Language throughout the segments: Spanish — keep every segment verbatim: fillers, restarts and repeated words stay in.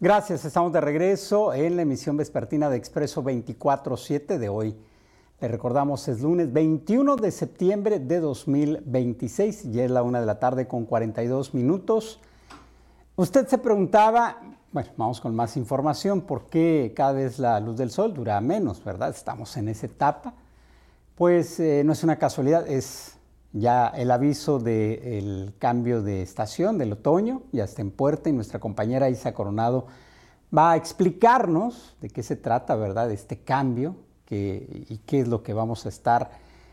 Gracias, estamos de regreso en la emisión vespertina de Expreso veinticuatro siete de hoy. Le recordamos, es lunes veintiuno de septiembre de dos mil veintiséis y es la una de la tarde con cuarenta y dos minutos. Usted se preguntaba, bueno, vamos con más información, ¿por qué cada vez la luz del sol dura menos, verdad? Estamos en esa etapa. Pues eh, no es una casualidad, es ya el aviso del cambio de estación, del otoño, ya está en puerta y nuestra compañera Isa Coronado va a explicarnos de qué se trata, ¿verdad?, de este cambio que, y qué es lo que vamos a estar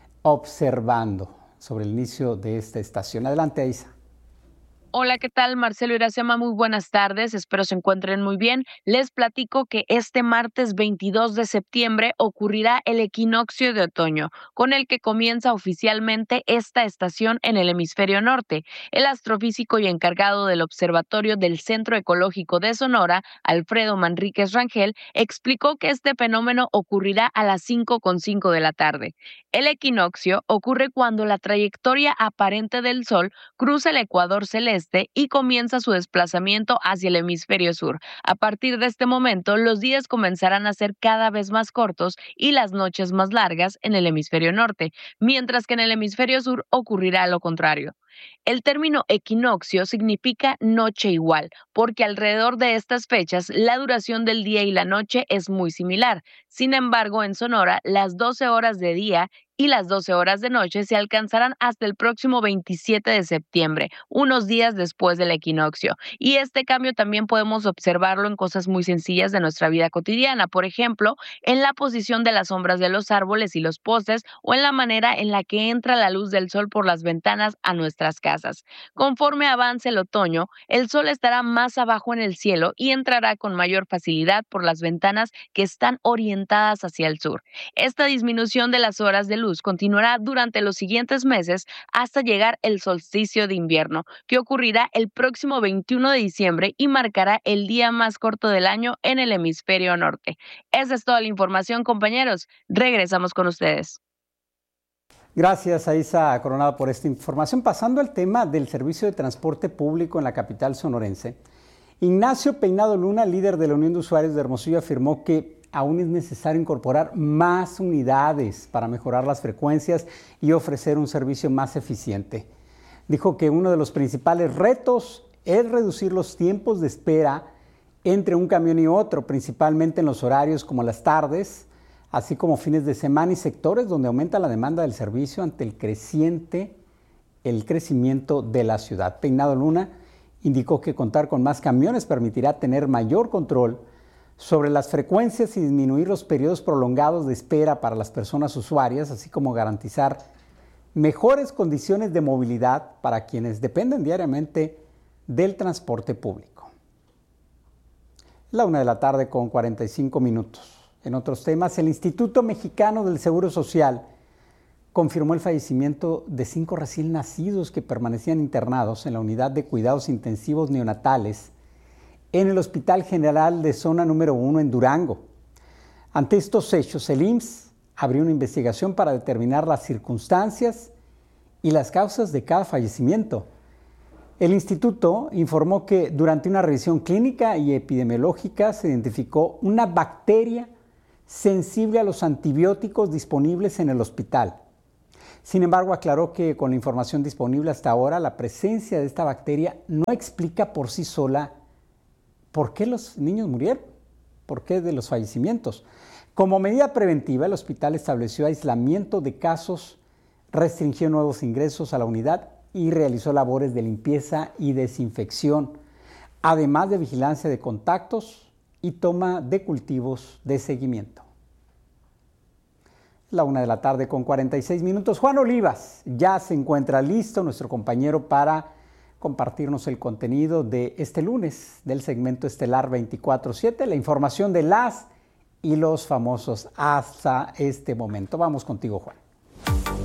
observando sobre el inicio de esta estación. Adelante, Isa. Hola, ¿qué tal? Marcelo Iracema, muy buenas tardes, espero se encuentren muy bien. Les platico que este martes veintidós de septiembre ocurrirá el equinoccio de otoño, con el que comienza oficialmente esta estación en el hemisferio norte. El astrofísico y encargado del observatorio del Centro Ecológico de Sonora, Alfredo Manríquez Rangel, explicó que este fenómeno ocurrirá a las cinco con cinco de la tarde. El equinoccio ocurre cuando la trayectoria aparente del Sol cruza el ecuador celeste y comienza su desplazamiento hacia el hemisferio sur. A partir de este momento, los días comenzarán a ser cada vez más cortos y las noches más largas en el hemisferio norte, mientras que en el hemisferio sur ocurrirá lo contrario. El término equinoccio significa noche igual, porque alrededor de estas fechas la duración del día y la noche es muy similar. Sin embargo, en Sonora, las doce horas de día y las doce horas de noche se alcanzarán hasta el próximo veintisiete de septiembre, unos días después del equinoccio. Y este cambio también podemos observarlo en cosas muy sencillas de nuestra vida cotidiana, por ejemplo, en la posición de las sombras de los árboles y los postes o en la manera en la que entra la luz del sol por las ventanas a nuestras casas. Conforme avance el otoño, el sol estará más abajo en el cielo y entrará con mayor facilidad por las ventanas que están orientadas hacia el sur. Esta disminución de las horas de luz continuará durante los siguientes meses hasta llegar el solsticio de invierno, que ocurrirá el próximo veintiuno de diciembre y marcará el día más corto del año en el hemisferio norte. Esa es toda la información, compañeros. Regresamos con ustedes. Gracias a Isa Coronado por esta información. Pasando al tema del servicio de transporte público en la capital sonorense, Ignacio Peinado Luna, líder de la Unión de Usuarios de Hermosillo, afirmó que aún es necesario incorporar más unidades para mejorar las frecuencias y ofrecer un servicio más eficiente. Dijo que uno de los principales retos es reducir los tiempos de espera entre un camión y otro, principalmente en los horarios como las tardes, así como fines de semana y sectores donde aumenta la demanda del servicio ante el creciente, el crecimiento de la ciudad. Peinado Luna indicó que contar con más camiones permitirá tener mayor control sobre las frecuencias y disminuir los periodos prolongados de espera para las personas usuarias, así como garantizar mejores condiciones de movilidad para quienes dependen diariamente del transporte público. La una de la tarde con cuarenta y cinco minutos. En otros temas, el Instituto Mexicano del Seguro Social confirmó el fallecimiento de cinco recién nacidos que permanecían internados en la unidad de cuidados intensivos neonatales en el Hospital General de Zona número uno en Durango. Ante estos hechos, el I M S S abrió una investigación para determinar las circunstancias y las causas de cada fallecimiento. El instituto informó que durante una revisión clínica y epidemiológica se identificó una bacteria sensible a los antibióticos disponibles en el hospital. Sin embargo, aclaró que con la información disponible hasta ahora, la presencia de esta bacteria no explica por sí sola por qué los niños murieron, por qué de los fallecimientos. Como medida preventiva, el hospital estableció aislamiento de casos, restringió nuevos ingresos a la unidad y realizó labores de limpieza y desinfección, además de vigilancia de contactos y toma de cultivos de seguimiento. La una de la tarde con cuarenta y seis minutos. Juan Olivas ya se encuentra listo, nuestro compañero, para compartirnos el contenido de este lunes del segmento estelar veinticuatro siete, la información de las y los famosos hasta este momento. Vamos contigo, Juan.